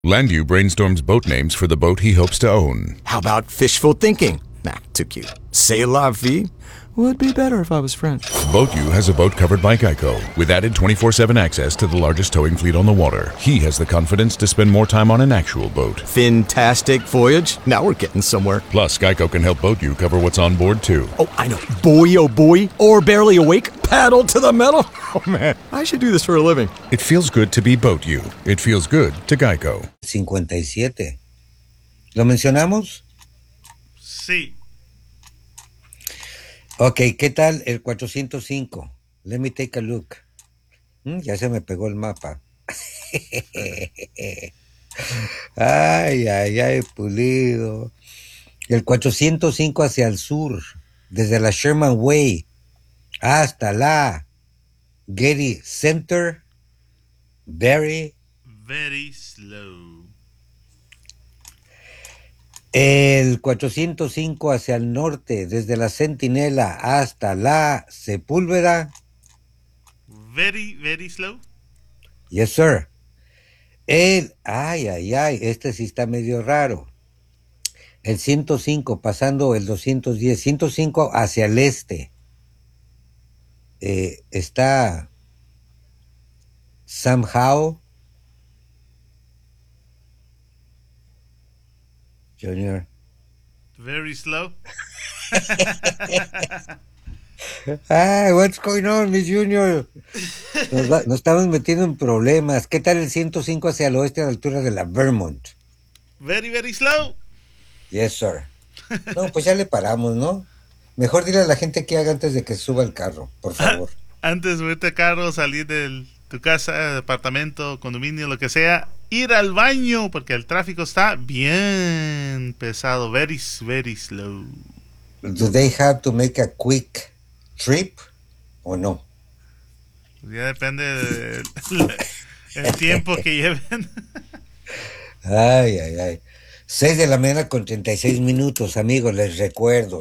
Landu brainstorms boat names for the boat he hopes to own. How about fishful thinking? Nah, too cute. C'est la vie would be better if I was French. BoatU has a boat covered by Geico, with added 24/7 access to the largest towing fleet on the water. He has the confidence to spend more time on an actual boat. Fantastic voyage. Now we're getting somewhere. Plus, Geico can help BoatU cover what's on board, too. Oh, I know. Buoy, oh buoy, or barely awake, paddle to the metal. Oh, man, I should do this for a living. It feels good to be BoatU. It feels good to Geico. 57. ¿Lo mencionamos? Sí. Ok, ¿qué tal el 405? Let me take a look. Ya se me pegó el mapa. Ay, pulido. El 405 hacia el sur, desde la Sherman Way hasta la Getty Center, very slow. El 405 hacia el norte, desde la Centinela hasta la Sepúlveda. Very slow. Yes, sir. Este sí está medio raro. El 105 pasando el 210, 105 hacia el este. Está somehow. Junior. Very slow. What's going on, Miss Junior? Nos estamos metiendo en problemas. ¿Qué tal el 105 hacia el oeste a la altura de la Vermont? Very slow. Yes, sir. No, pues ya le paramos, ¿no? Mejor dile a la gente que haga antes de que suba el carro, por favor. Antes de subirte al carro, salir de tu casa, departamento, condominio, lo que sea, ir al baño, porque el tráfico está bien pesado. Very slow. Do they have to make a quick trip o no? Ya depende del tiempo que lleven. 6 de la mañana con 36 minutos, amigos, les recuerdo.